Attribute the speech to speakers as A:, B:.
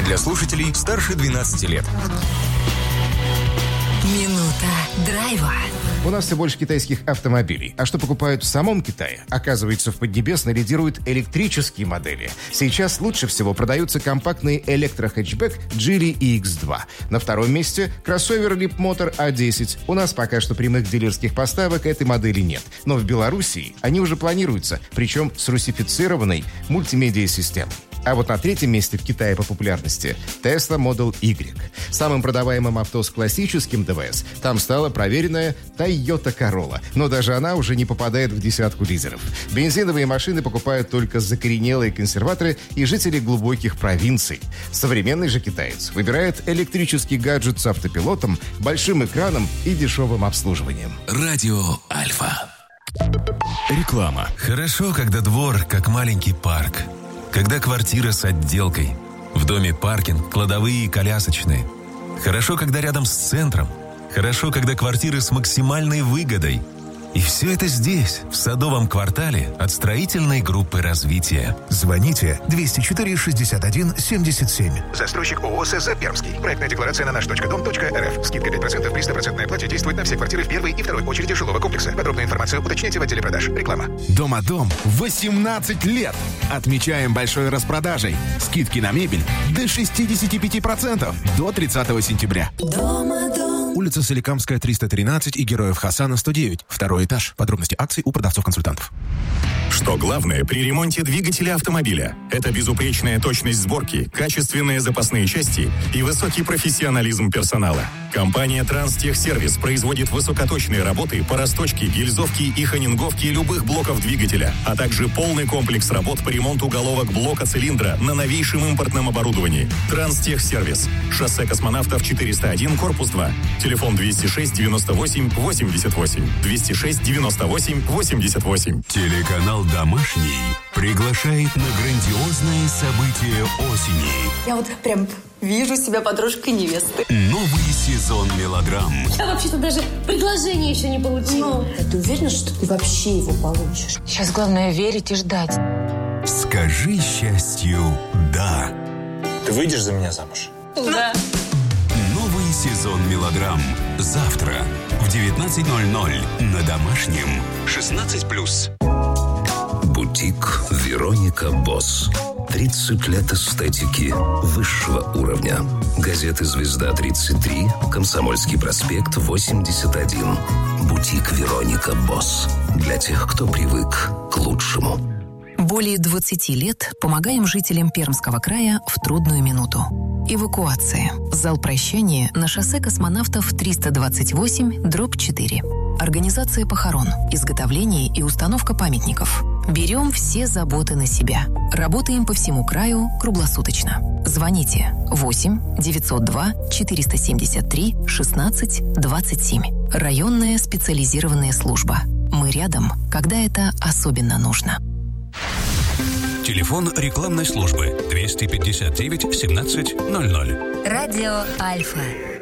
A: для слушателей старше 12 лет.
B: Минута драйва.
C: У нас все больше китайских автомобилей. А что покупают в самом Китае? Оказывается, в Поднебесной лидируют электрические модели. Сейчас лучше всего продаются компактный электро-хэтчбэк Geely EX2. На втором месте кроссовер Leapmotor A10. У нас пока что прямых дилерских поставок этой модели нет. Но в Белоруссии они уже планируются, причем с русифицированной мультимедиа-системой. А вот на третьем месте в Китае по популярности Tesla Model Y. Самым продаваемым авто с классическим ДВС там стала проверенная Toyota Corolla. Но даже она уже не попадает в десятку лидеров. Бензиновые машины покупают только закоренелые консерваторы и жители глубоких провинций. Современный же китаец выбирает электрический гаджет с автопилотом, большим экраном и дешевым обслуживанием.
D: Радио Альфа.
E: Реклама.
D: Хорошо, когда двор как маленький парк. Когда квартира с отделкой. В доме паркинг, кладовые и колясочные. Хорошо, когда рядом с центром. Хорошо, когда квартиры с максимальной выгодой. И все это здесь, в Садовом квартале от строительной группы развития.
E: Звоните 204-61-77.
F: Застройщик ООО СЗ «Пермский». Проектная декларация на наш.дом.рф. Скидка 5% при 100% оплате действует на все квартиры в первой и второй очереди жилого комплекса. Подробную информацию уточняйте в отделе продаж. Реклама.
E: Домодом 18 лет. Отмечаем большой распродажей. Скидки на мебель до 65%. До 30 сентября.
B: Домодом.
E: Улица Соликамская, 313 и Героев Хасана, 109. Второй этаж. Подробности акций у продавцов-консультантов.
G: Что главное при ремонте двигателя автомобиля? Это безупречная точность сборки, качественные запасные части и высокий профессионализм персонала. Компания «Транстехсервис» производит высокоточные работы по расточке, гильзовке и хонинговке любых блоков двигателя, а также полный комплекс работ по ремонту головок блока цилиндра на новейшем импортном оборудовании. «Транстехсервис». Шоссе Космонавтов 401, корпус 2. Телефон 206-98-88. 206-98-88.
H: Телеканал «Домашний» приглашает на грандиозное событие осени.
I: Я вот прям вижу себя подружкой невесты.
H: Новый сезон мелодрам.
J: Я вообще-то даже предложение еще не получила.
I: Ты уверена, что ты вообще его получишь?
J: Сейчас главное верить и ждать.
H: Скажи счастью «да».
K: Ты выйдешь за меня замуж?
J: Да.
H: Новый сезон мелодрам. Завтра в 19:00 на Домашнем. 16+.
L: Бутик «Вероника Босс». 30 лет эстетики высшего уровня. Газеты «Звезда-33», «Комсомольский проспект», 81. Бутик «Вероника Босс». Для тех, кто привык к лучшему.
B: Более 20 лет помогаем жителям Пермского края в трудную минуту. Эвакуация. Зал прощания на шоссе Космонавтов 328/4. Организация похорон, изготовление и установка памятников. Берем все заботы на себя. Работаем по всему краю круглосуточно. Звоните 8-902-473-16-27. Районная специализированная служба. Мы рядом, когда это особенно нужно.
H: Телефон рекламной службы 259 17 00.
B: Радио Альфа.